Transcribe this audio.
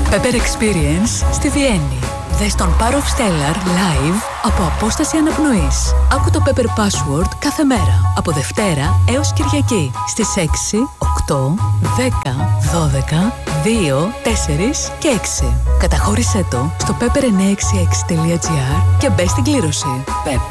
Pepper Experience στη Βιέννη. Δες τον Power of Stellar live από απόσταση αναπνοής. Άκου το Pepper Password κάθε μέρα, από Δευτέρα έως Κυριακή, στις 6, 8, 10, 12, 2, 4 και 6. Καταχώρησέ το στο pepper966.gr και μπες στην κλήρωση. Pepper.